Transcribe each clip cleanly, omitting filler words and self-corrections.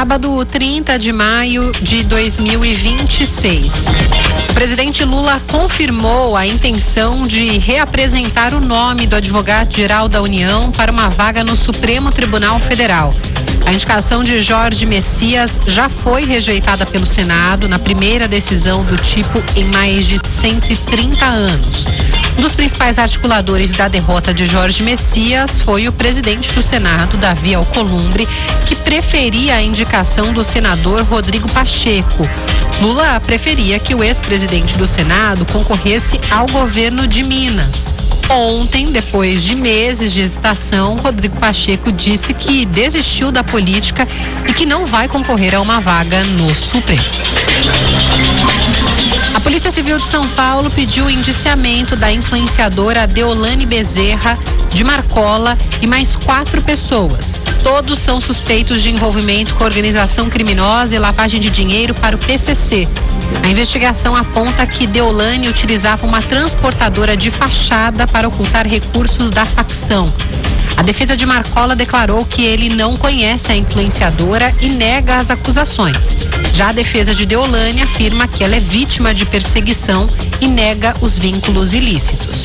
Sábado, 30 de maio de 2026. O presidente Lula confirmou a intenção de reapresentar o nome do advogado-geral da União para uma vaga no Supremo Tribunal Federal. A indicação de Jorge Messias já foi rejeitada pelo Senado na primeira decisão do tipo em mais de 130 anos. Um dos principais articuladores da derrota de Jorge Messias foi o presidente do Senado, Davi Alcolumbre, que preferia a indicação do senador Rodrigo Pacheco. Lula preferia que o ex-presidente do Senado concorresse ao governo de Minas. Ontem, depois de meses de hesitação, Rodrigo Pacheco disse que desistiu da política e que não vai concorrer a uma vaga no Supremo. A Polícia Civil de São Paulo pediu o indiciamento da influenciadora Deolane Bezerra de Marcola e mais 4 pessoas. Todos são suspeitos de envolvimento com organização criminosa e lavagem de dinheiro para o PCC. A investigação aponta que Deolane utilizava uma transportadora de fachada para ocultar recursos da facção. A defesa de Marcola declarou que ele não conhece a influenciadora e nega as acusações. Já a defesa de Deolane afirma que ela é vítima de perseguição e nega os vínculos ilícitos.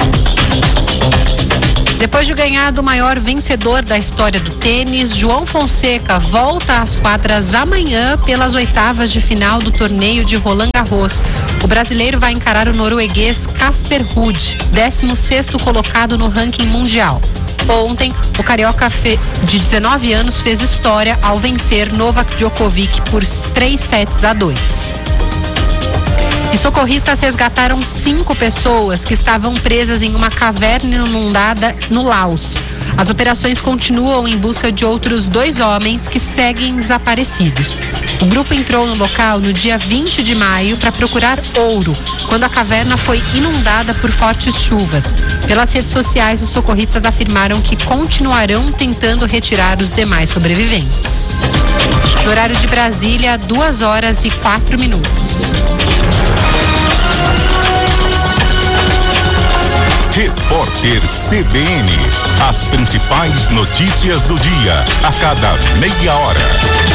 Depois de ganhar do maior vencedor da história do tênis, João Fonseca volta às quadras amanhã pelas oitavas de final do torneio de Roland Garros. O brasileiro vai encarar o norueguês Casper Ruud, 16º colocado no ranking mundial. Ontem, o carioca de 19 anos fez história ao vencer Novak Djokovic por 3-2. E socorristas resgataram 5 pessoas que estavam presas em uma caverna inundada no Laos. As operações continuam em busca de outros 2 homens que seguem desaparecidos. O grupo entrou no local no dia 20 de maio para procurar ouro, quando a caverna foi inundada por fortes chuvas. Pelas redes sociais, os socorristas afirmaram que continuarão tentando retirar os demais sobreviventes. No horário de Brasília, 2h04. Repórter CBN. As principais notícias do dia, a cada meia hora.